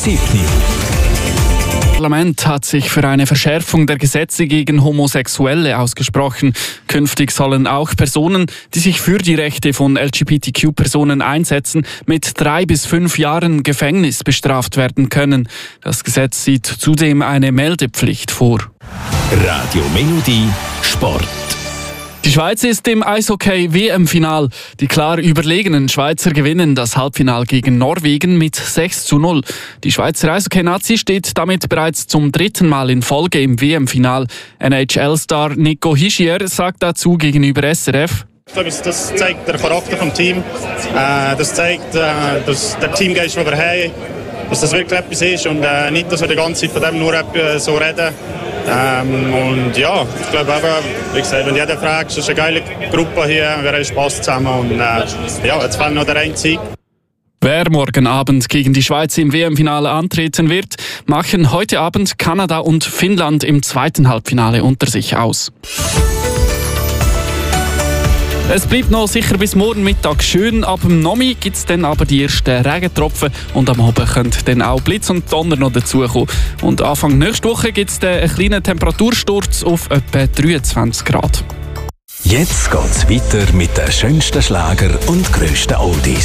Sydney. Das Parlament hat sich für eine Verschärfung der Gesetze gegen Homosexuelle ausgesprochen. Künftig sollen auch Personen, die sich für die Rechte von LGBTQ-Personen einsetzen, mit 3 bis 5 Jahren Gefängnis bestraft werden können. Das Gesetz sieht zudem eine Meldepflicht vor. Radio Melodie Sport. Die Schweiz ist im Eishockey-WM-Final. Die klar überlegenen Schweizer gewinnen das Halbfinale gegen Norwegen mit 6:0. Die Schweizer Eishockey-Nazi steht damit bereits zum 3. Mal in Folge im WM-Final. NHL-Star Nico Hischier sagt dazu gegenüber SRF: Ich glaube, das zeigt den Charakter des Teams. Das zeigt, dass der Teamgeist, den wir haben, dass das wirklich etwas ist und nicht, dass wir die ganze Zeit von dem nur so reden. Und ja, ich glaube eben, wie gesagt, wenn jeder fragt, es ist eine geile Gruppe hier, wir haben Spass zusammen und ja, jetzt fehlt noch der eine Sieg. Wer morgen Abend gegen die Schweiz im WM-Finale antreten wird, machen heute Abend Kanada und Finnland im zweiten Halbfinale unter sich aus. Es bleibt noch sicher bis morgen Mittag schön. Ab dem Nomi gibt es dann aber die ersten Regentropfen und am Abend könnte dann auch Blitz und Donner noch dazukommen. Und Anfang nächste Woche gibt es dann einen kleinen Temperatursturz auf etwa 23 Grad. Jetzt geht's weiter mit den schönsten Schlager und grössten Oldies.